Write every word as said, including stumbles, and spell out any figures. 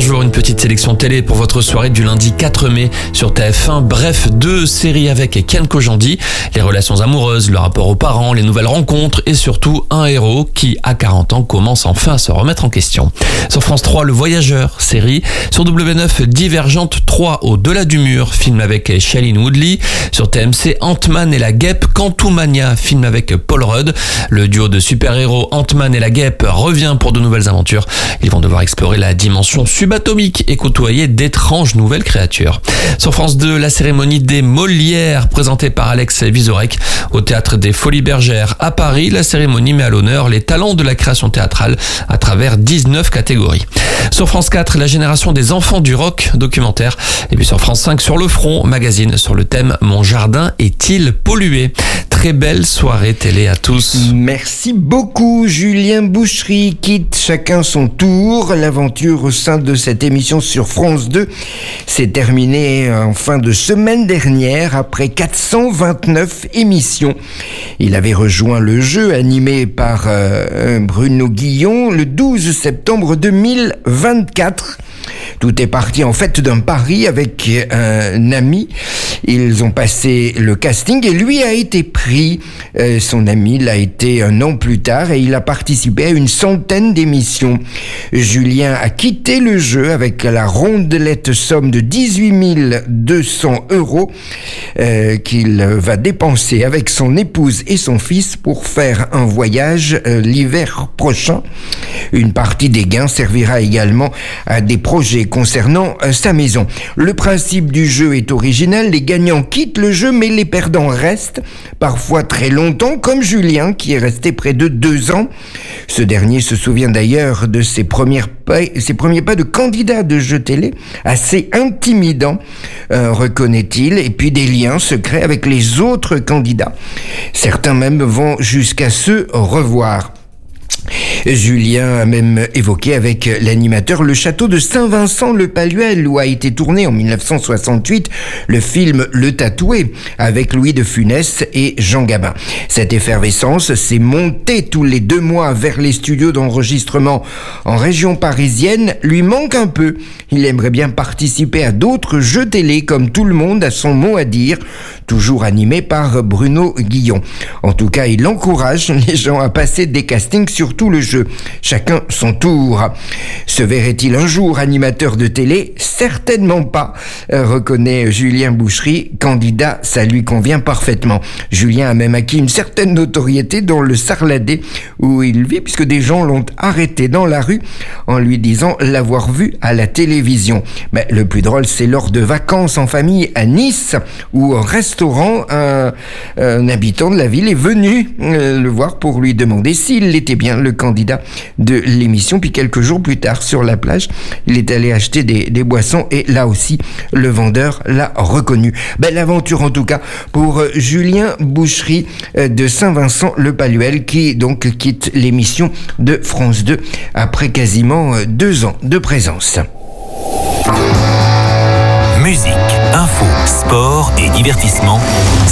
bonjour, une petite sélection télé pour votre soirée du lundi quatre mai sur T F un. Bref, deux séries avec Kian Kojandi, les relations amoureuses, le rapport aux parents, les nouvelles rencontres et surtout un héros qui, à quarante ans, commence enfin à se remettre en question. Sur France trois, Le Voyageur, série. Sur W neuf, Divergente trois, Au-delà du mur, film avec Shailene Woodley. Sur T M C, Ant-Man et la guêpe, Quantumania, film avec Paul Rudd. Le duo de super-héros Ant-Man et la guêpe revient pour de nouvelles aventures. Ils vont devoir explorer la dimension subatomique et côtoyer d'étranges nouvelles créatures. Sur France deux, la cérémonie des Molières, présentée par Alex Vizorek au Théâtre des Folies Bergères à Paris. La cérémonie met à l'honneur les talents de la création théâtrale à travers dix-neuf catégories. Sur France quatre, La génération des enfants du rock, documentaire. Et puis sur France cinq, Sur le front, magazine sur le thème Mon jardin est-il pollué? Très belle soirée télé à tous. Merci beaucoup Julien Boucherie. Quitte chacun son tour. L'aventure au sein de cette émission sur France deux s'est terminée en fin de semaine dernière après quatre cent vingt-neuf émissions. Il avait rejoint le jeu animé par euh, Bruno Guillon le douze septembre deux mille vingt-quatre. Tout est parti en fait d'un pari avec un ami. Ils ont passé le casting et lui a été pris. Euh, son ami l'a été un an plus tard et il a participé à une centaine d'émissions. Julien a quitté le jeu avec la rondelette somme de dix-huit mille deux cents euros euh, qu'il va dépenser avec son épouse et son fils pour faire un voyage euh, l'hiver prochain. Une partie des gains servira également à des projets concernant euh, sa maison. Le principe du jeu est original. Les gagnants quittent le jeu, mais les perdants restent, parfois très longtemps, comme Julien, qui est resté près de deux ans. Ce dernier se souvient d'ailleurs de ses, premières pas, ses premiers pas de candidat de jeu télé, assez intimidants, euh, reconnaît-il, et puis des liens secrets avec les autres candidats. Certains même vont jusqu'à se revoir. Julien a même évoqué avec l'animateur le château de Saint-Vincent-le-Palluel où a été tourné en dix-neuf cent soixante-huit le film Le Tatoué avec Louis de Funès et Jean Gabin. Cette effervescence s'est montée tous les deux mois vers les studios d'enregistrement en région parisienne, lui manque un peu. Il aimerait bien participer à d'autres jeux télé comme Tout le monde a son mot à dire, toujours animé par Bruno Guillon. En tout cas, il encourage les gens à passer des castings sur tout le jeu. Chacun son tour. Se verrait-il un jour animateur de télé? Certainement pas, euh, reconnaît Julien Boucherie. Candidat, ça lui convient parfaitement. Julien a même acquis une certaine notoriété dans le Sarladais où il vit, puisque des gens l'ont arrêté dans la rue en lui disant l'avoir vu à la télévision. Mais le plus drôle, c'est lors de vacances en famille à Nice, où un restaurant, un, un habitant de la ville est venu euh, le voir pour lui demander s'il était bien le candidat de l'émission. Puis quelques jours plus tard, sur la plage, il est allé acheter des, des boissons et là aussi, le vendeur l'a reconnu. Belle aventure en tout cas pour Julien Boucherie de Saint-Vincent-le-Palluel qui donc quitte l'émission de France deux après quasiment deux ans de présence. Musique, info, sport et divertissement,